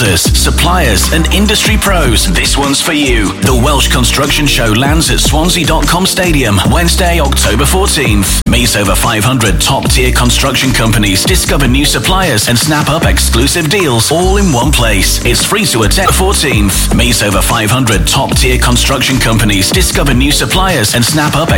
builders, suppliers and industry pros. This one's for you. The Welsh Construction Show lands at Swansea.com Stadium, Wednesday, October 14th. Meet over 500 top-tier construction companies, discover new suppliers and snap up exclusive deals all in one place. It's free to attend. 14th. Meet over 500 top-tier construction companies, discover new suppliers and snap up